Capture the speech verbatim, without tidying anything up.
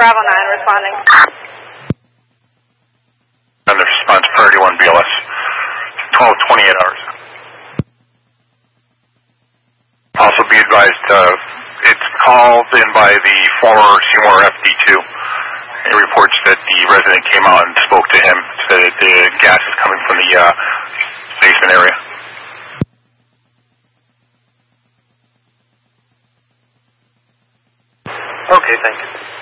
Bravo nine responding. And the response priority one B L S, twelve twenty-eight hours. Also be advised, uh, it's called in by the former Seymour F D two. It reports that the resident came out and spoke to him, said that the gas is coming from the uh, basement area. Okay, thank you.